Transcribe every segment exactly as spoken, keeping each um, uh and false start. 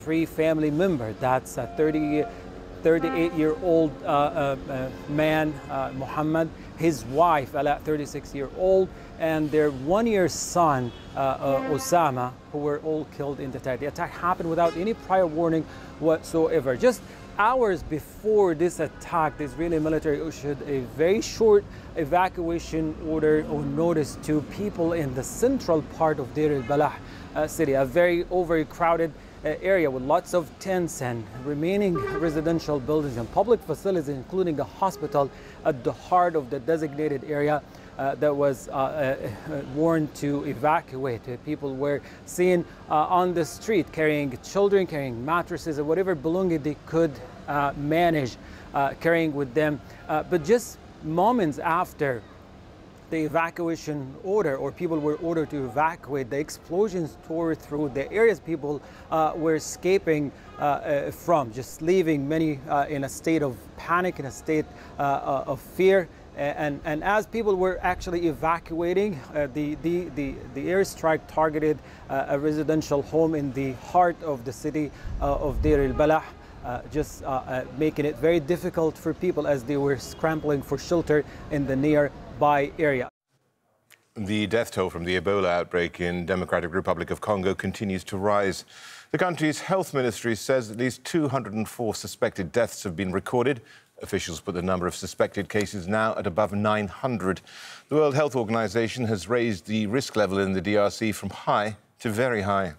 Three family member, that's a thirty, thirty-eight-year-old uh, uh, uh, man, uh, Muhammad, his wife, Ala, thirty-six-year-old, and their one-year son, uh, uh, Osama, who were all killed in the attack. The attack happened without any prior warning whatsoever. Just hours before this attack, the Israeli military issued a very short evacuation order or notice to people in the central part of Deir al-Balah uh, city, a very overcrowded Uh, area with lots of tents and remaining residential buildings and public facilities, including a hospital at the heart of the designated area uh, that was uh, uh, warned to evacuate. Uh, people were seen uh, on the street carrying children, carrying mattresses or whatever belonging they could uh, manage uh, carrying with them. Uh, but just moments after the evacuation order, or people were ordered to evacuate, the explosions tore through the areas people uh, were escaping uh, uh, from, just leaving many uh, in a state of panic, in a state uh, uh, of fear. And, and as people were actually evacuating, uh, the, the, the, the airstrike targeted uh, a residential home in the heart of the city uh, of Deir al-Balah, uh, just uh, uh, making it very difficult for people as they were scrambling for shelter in the nearby area. The death toll from the Ebola outbreak in Democratic Republic of Congo continues to rise. The country's health ministry says at least two hundred four suspected deaths have been recorded. Officials put the number of suspected cases now at above nine hundred. The World Health Organization has raised the risk level in the D R C from high to very high.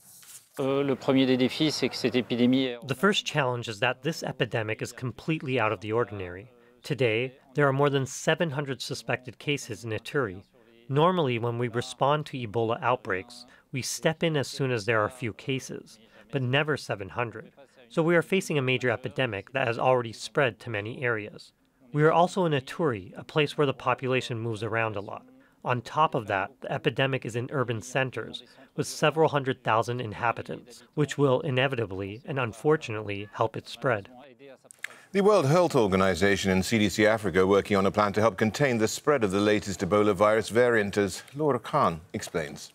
The first challenge is that this epidemic is completely out of the ordinary. Today, there are more than seven hundred suspected cases in Ituri. Normally, when we respond to Ebola outbreaks, we step in as soon as there are a few cases, but never seven hundred. So we are facing a major epidemic that has already spread to many areas. We are also in Ituri, a place where the population moves around a lot. On top of that, the epidemic is in urban centers, with several hundred thousand inhabitants, which will inevitably and unfortunately help it spread. The World Health Organization and C D C Africa are working on a plan to help contain the spread of the latest Ebola virus variant, as Laura Khan explains.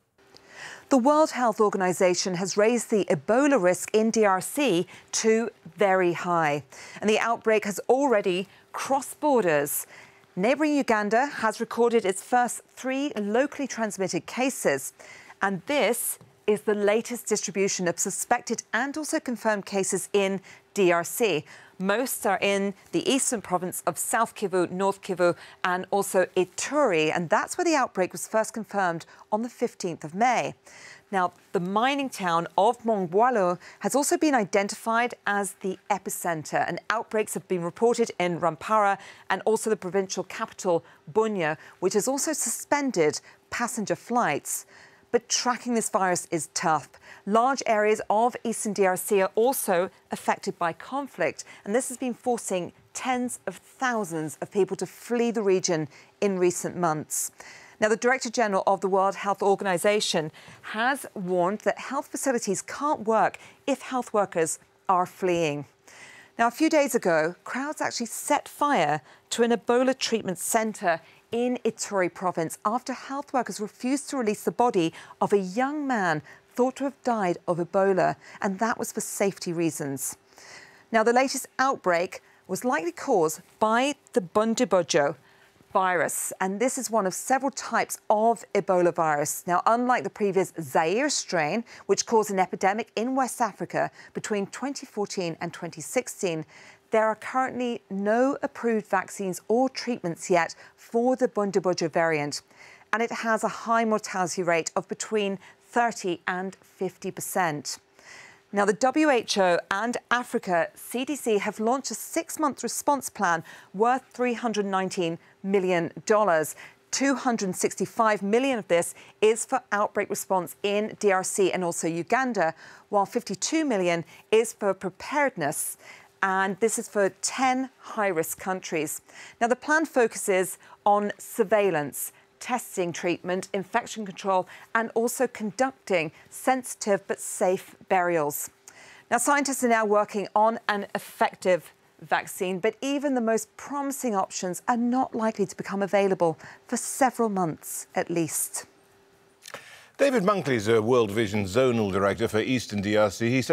The World Health Organization has raised the Ebola risk in D R C to very high, and the outbreak has already crossed borders. Neighbouring Uganda has recorded its first three locally transmitted cases, and this is the latest distribution of suspected and also confirmed cases in D R C. Most are in the eastern province of South Kivu, North Kivu, and also Ituri, and that's where the outbreak was first confirmed on the fifteenth of May. Now, the mining town of Mongwalu has also been identified as the epicenter, and outbreaks have been reported in Rampara and also the provincial capital, Bunia, which has also suspended passenger flights. But tracking this virus is tough. Large areas of eastern D R C are also affected by conflict, and this has been forcing tens of thousands of people to flee the region in recent months. Now, the Director General of the World Health Organization has warned that health facilities can't work if health workers are fleeing. Now, a few days ago, crowds actually set fire to an Ebola treatment centre in Ituri province after health workers refused to release the body of a young man thought to have died of Ebola, and that was for safety reasons. Now, the latest outbreak was likely caused by the Bundibugyo virus, and this is one of several types of Ebola virus. Now, unlike the previous Zaire strain, which caused an epidemic in West Africa between twenty fourteen and twenty sixteen, there are currently no approved vaccines or treatments yet for the Bundibugyo variant, and it has a high mortality rate of between thirty and fifty percent. Now, the W H O and Africa C D C have launched a six-month response plan worth three hundred nineteen million dollars. two hundred sixty-five million dollars of this is for outbreak response in D R C and also Uganda, while fifty-two million dollars is for preparedness. And this is for ten high-risk countries. Now, the plan focuses on surveillance, testing, treatment, infection control, and also conducting sensitive but safe burials. Now, scientists are now working on an effective vaccine, but even the most promising options are not likely to become available for several months at least. David Monkley is a World Vision Zonal Director for Eastern D R C. He said